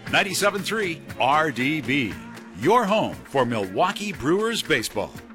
97.3 RDB, your home for Milwaukee Brewers baseball.